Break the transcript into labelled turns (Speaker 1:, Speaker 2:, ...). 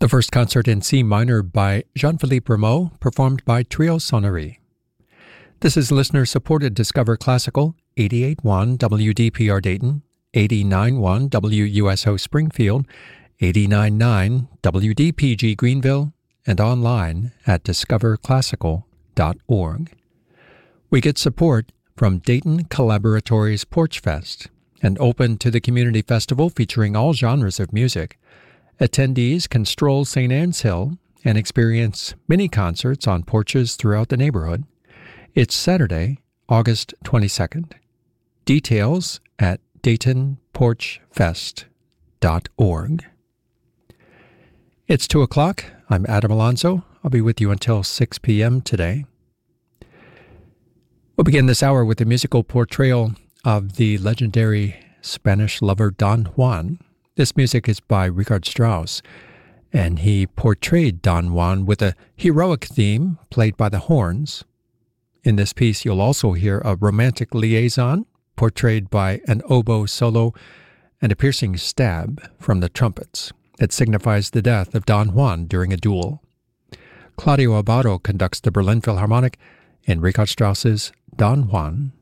Speaker 1: The first concert in C minor by Jean-Philippe Rameau, performed by Trio Sonnerie. This is listener-supported Discover Classical, 88.1 WDPR Dayton, 89.1 WUSO Springfield, 89.9 WDPG Greenville, and online at discoverclassical.org. We get support from Dayton Collaboratories Porch Fest, an open to the community festival featuring all genres of music. Attendees can stroll St. Anne's Hill and experience mini concerts on porches throughout the neighborhood. It's Saturday, August 22nd. Details at DaytonPorchFest.org. It's 2 o'clock. I'm Adam Alonso. I'll be with you until 6 p.m. today. We'll begin this hour with a musical portrayal of the legendary Spanish lover Don Juan. This music is by Richard Strauss, and he portrayed Don Juan with a heroic theme played by the horns. In this piece, you'll also hear a romantic liaison portrayed by an oboe solo and a piercing stab from the trumpets that signifies the death of Don Juan during a duel. Claudio Abbado conducts the Berlin Philharmonic in Richard Strauss's Don Juan.